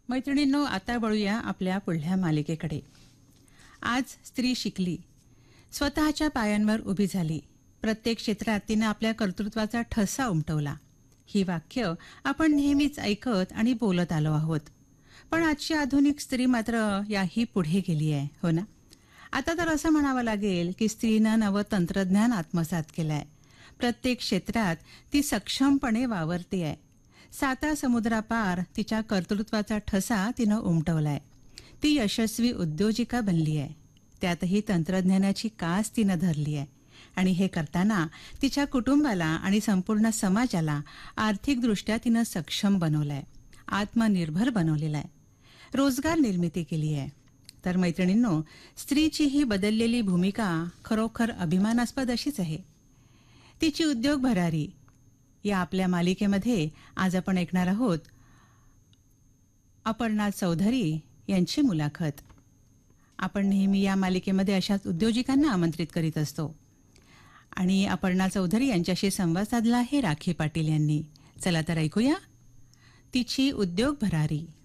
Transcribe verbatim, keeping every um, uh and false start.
मैत्रिणींनो, आता वळूया आपल्या पुढल्या मालिकेकडे. आज स्त्री शिकली, स्वतःच्या पायांवर उभी झाली, प्रत्येक क्षेत्रात तिने आपल्या कर्तृत्वाचा ठसा उमटवला. ही वाक्य आपण नेहमीच ऐकत आणि बोलत आलो आहोत. पण आजची आधुनिक स्त्री मात्र याही पुढे गेली आहे, हो ना? आता तर असं म्हणावं लागेल की स्त्रीनं नवं तंत्रज्ञान आत्मसात केलंय. प्रत्येक क्षेत्रात ती सक्षमपणे वावरते आहे. साता समुद्रापार तिच्या कर्तृत्वाचा ठसा तिनं उमटवलाय. ती यशस्वी उद्योजिका बनली आहे. त्यातही तंत्रज्ञानाची कास तिनं धरली आहे. आणि हे करताना तिच्या कुटुंबाला आणि संपूर्ण समाजाला आर्थिकदृष्ट्या तिनं सक्षम बनवलंय, आत्मनिर्भर बनवलेलं आहे, रोजगार निर्मिती केली आहे. तर मैत्रिणींनो, स्त्रीची ही बदललेली भूमिका खरोखर अभिमानास्पद अशीच आहे. तिची उद्योग भरारी या आपल्या मालिकेमध्ये आज आपण ऐकणार आहोत अपर्णा चौधरी यांची मुलाखत. आपण नेहमी या मालिकेमध्ये अशाच उद्योजिकांना आमंत्रित करीत असतो आणि अपर्णा चौधरी यांच्याशी संवाद साधला आहे राखी पाटील यांनी. चला तर ऐकूया तिची उद्योग भरारी.